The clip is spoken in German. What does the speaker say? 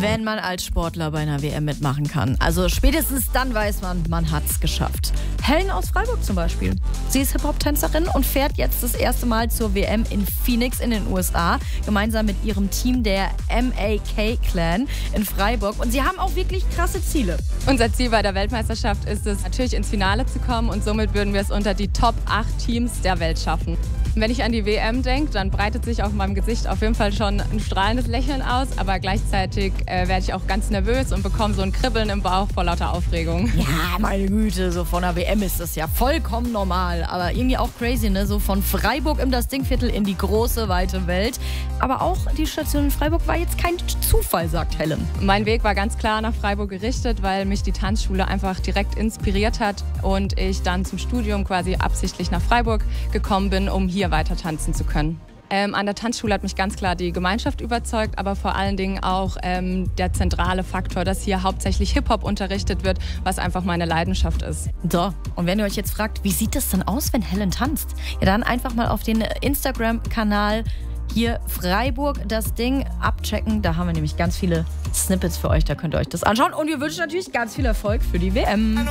wenn man als Sportler bei einer WM mitmachen kann. Also spätestens dann weiß man hat es geschafft. Helen aus Freiburg zum Beispiel. Sie ist Hip-Hop-Tänzerin und fährt jetzt das erste Mal zur WM in Phoenix in den USA, gemeinsam mit ihrem Team der MAK Clan in Freiburg. Und sie haben auch wirklich krasse Ziele. Unser Ziel bei der Weltmeisterschaft ist es, natürlich ins Finale zu kommen und somit würden wir es unter die Top 8 Teams der Welt schaffen. Wenn ich an die WM denke, dann breitet sich auf meinem Gesicht auf jeden Fall schon ein strahlendes Lächeln aus, aber gleichzeitig werde ich auch ganz nervös und bekomme so ein Kribbeln im Bauch vor lauter Aufregung. Ja, meine Güte, so von der WM ist das ja vollkommen normal, aber irgendwie auch crazy, ne? So von Freiburg im das Dingviertel in die große, weite Welt. Aber auch die Station in Freiburg war jetzt kein Zufall, sagt Helen. Mein Weg war ganz klar nach Freiburg gerichtet, weil mich die Tanzschule einfach direkt inspiriert hat und ich dann zum Studium quasi absichtlich nach Freiburg gekommen bin, um hier weiter tanzen zu können. An der Tanzschule hat mich ganz klar die Gemeinschaft überzeugt, aber vor allen Dingen auch der zentrale Faktor, dass hier hauptsächlich Hip-Hop unterrichtet wird, was einfach meine Leidenschaft ist. So, und wenn ihr euch jetzt fragt, wie sieht das denn aus, wenn Helen tanzt? Ja, dann einfach mal auf den Instagram-Kanal hier Freiburg das Ding abchecken. Da haben wir nämlich ganz viele Snippets für euch, da könnt ihr euch das anschauen. Und wir wünschen natürlich ganz viel Erfolg für die WM.